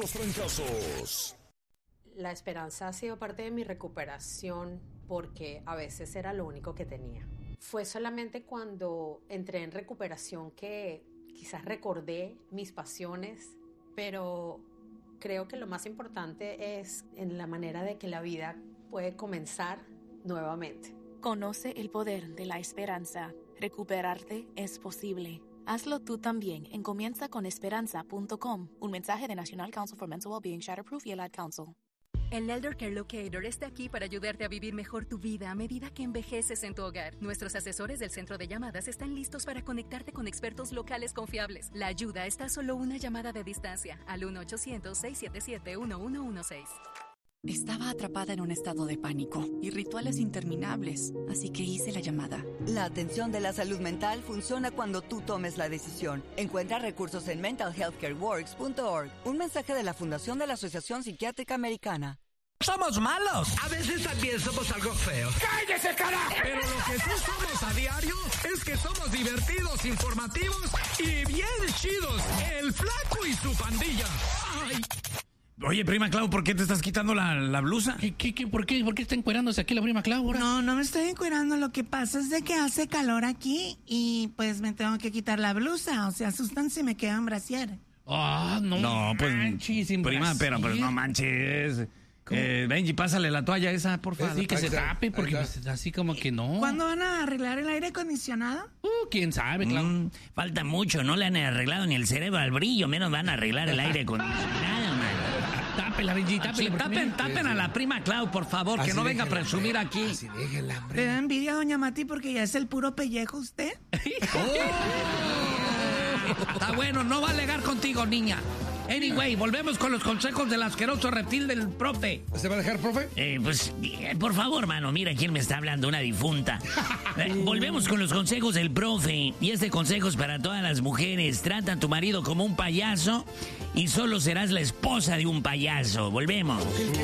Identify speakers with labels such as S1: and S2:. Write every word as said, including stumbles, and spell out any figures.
S1: los trancazos.
S2: La esperanza ha sido parte de mi recuperación porque a veces era lo único que tenía. Fue solamente cuando entré en recuperación que quizás recordé mis pasiones, pero creo que lo más importante es en la manera de que la vida puede comenzar nuevamente.
S3: Conoce el poder de la esperanza. Recuperarte es posible. Hazlo tú también en comienza con esperanza punto com. Un mensaje de National Council for Mental Wellbeing, Shatterproof y el Ad Council.
S4: El Elder Care Locator está aquí para ayudarte a vivir mejor tu vida a medida que envejeces en tu hogar. Nuestros asesores del centro de llamadas están listos para conectarte con expertos locales confiables. La ayuda está a solo una llamada de distancia al uno ochocientos, seiscientos setenta y siete, uno uno uno seis.
S5: Estaba atrapada en un estado de pánico y rituales interminables, así que hice la llamada.
S6: La atención de la salud mental funciona cuando tú tomes la decisión. Encuentra recursos en mental health care works punto org. Un mensaje de la Fundación de la Asociación Psiquiátrica Americana.
S7: Somos malos. A veces también somos algo feos.
S1: ¡Cállese, carajo! Pero lo que sí somos a diario es que somos divertidos, informativos y bien chidos. El Flaco y su pandilla. ¡Ay!
S8: Oye, prima Clau, ¿por qué te estás quitando la, la blusa?
S9: ¿Qué, qué, qué, por, qué, ¿Por qué está encuerándose aquí la prima Clau ahora?
S10: No, no me estoy encuerando. Lo que pasa es de que hace calor aquí y pues me tengo que quitar la blusa. O sea, asustan si me quedo en brasier.
S9: Ah, no, no, pues,
S8: manches, prima, pero, pero no manches. Eh, Benji, pásale la toalla esa, por favor.
S9: Sí, que se tape, porque pues, así como que no.
S10: ¿Cuándo van a arreglar el aire acondicionado?
S9: Uh, quién sabe, Clau. Mm,
S8: falta mucho, no le han arreglado ni el cerebro al brillo, menos van a arreglar el aire acondicionado, man.
S9: Tápela, Benji, tápela.
S8: Tapen, tapen a la prima Clau, por favor, así que no venga a presumir aquí.
S10: Así ¿le da envidia, doña Mati, porque ya es el puro pellejo usted?
S8: Oh. Está bueno, no va a alegar contigo, niña. Anyway, volvemos con los consejos del asqueroso reptil del profe.
S11: ¿Se va a dejar, profe?
S8: Eh, pues, eh, por favor, mano, mira quién me está hablando, una difunta. Eh, volvemos con los consejos del profe. Y este consejo es para todas las mujeres. Trata a tu marido como un payaso y solo serás la esposa de un payaso. Volvemos.